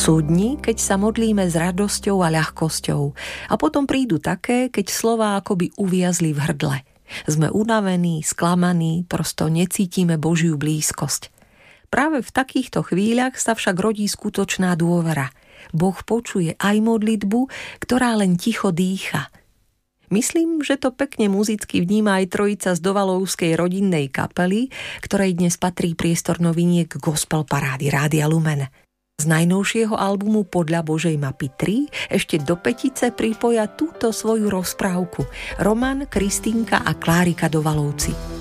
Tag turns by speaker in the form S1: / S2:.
S1: Sú dni, keď sa modlíme s radosťou a ľahkosťou a potom prídu také, keď slová akoby uviazli v hrdle. Sme unavení, sklamaní, prosto necítime Božiu blízkosť. Práve v takýchto chvíľach sa však rodí skutočná dôvera. Boh počuje aj modlitbu, ktorá len ticho dýcha. Myslím, že to pekne muzicky vníma aj trojica z dovalovskej rodinnej kapely, ktorej dnes patrí priestor noviniek Gospel parády Rádia Lumen. Z najnovšieho albumu Podľa Božej mapy 3 ešte do petice pripoja túto svoju rozprávku Roman, Kristínka a Klárika Dovalovci.